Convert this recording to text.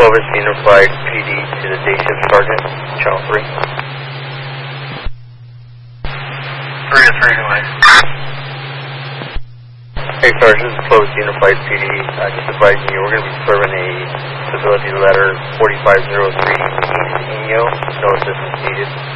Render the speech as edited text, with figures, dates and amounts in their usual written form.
Clovis Unified PD to the day shift sergeant, channel 3. 3 to 3 anyway. Hey Sergeant, this is Clovis Unified PD. Just advising you, we're going to be serving a stability letter 4503 East Inyo. No assistance needed.